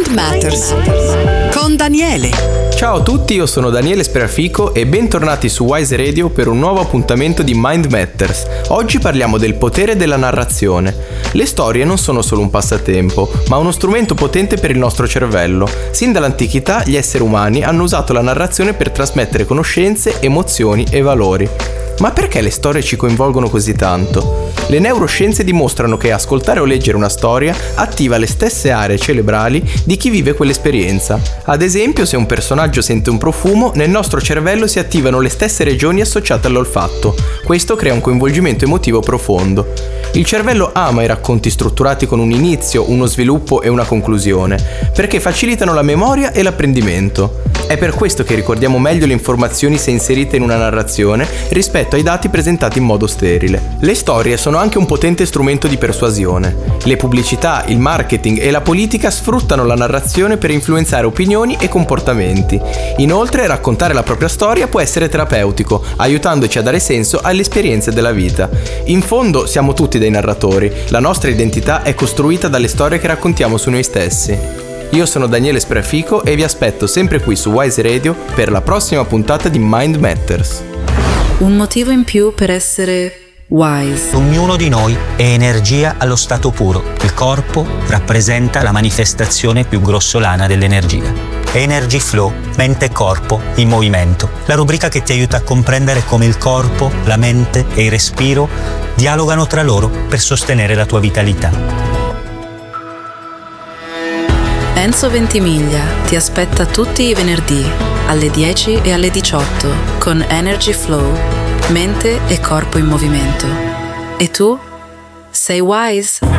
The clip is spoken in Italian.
Mind Matters con Daniele. Ciao a tutti, io sono Daniele Spreafico e bentornati su Wise Radio per un nuovo appuntamento di Mind Matters. Oggi parliamo del potere della narrazione. Le storie non sono solo un passatempo, ma uno strumento potente per il nostro cervello. Sin dall'antichità gli esseri umani hanno usato la narrazione per trasmettere conoscenze, emozioni e valori. Ma perché le storie ci coinvolgono così tanto? Le neuroscienze dimostrano che ascoltare o leggere una storia attiva le stesse aree cerebrali di chi vive quell'esperienza. Ad esempio, se un personaggio sente un profumo, nel nostro cervello si attivano le stesse regioni associate all'olfatto. Questo crea un coinvolgimento emotivo profondo. Il cervello ama i racconti strutturati con un inizio, uno sviluppo e una conclusione, perché facilitano la memoria e l'apprendimento. È per questo che ricordiamo meglio le informazioni se inserite in una narrazione rispetto ai dati presentati in modo sterile. Le storie sono anche un potente strumento di persuasione. Le pubblicità, il marketing e la politica sfruttano la narrazione per influenzare opinioni e comportamenti. Inoltre, raccontare la propria storia può essere terapeutico, aiutandoci a dare senso alle esperienze della vita. In fondo, siamo tutti dei narratori. La nostra identità è costruita dalle storie che raccontiamo su noi stessi. Io sono Daniele Spreafico e vi aspetto sempre qui su Wise Radio per la prossima puntata di Mind Matters. Un motivo in più per essere wise. Ognuno di noi è energia allo stato puro. Il corpo rappresenta la manifestazione più grossolana dell'energia. Energy Flow, mente e corpo in movimento. La rubrica che ti aiuta a comprendere come il corpo, la mente e il respiro dialogano tra loro per sostenere la tua vitalità. Enzo Ventimiglia ti aspetta tutti i venerdì alle 10 e alle 18 con Energy Flow, mente e corpo in movimento. E tu? Sei wise?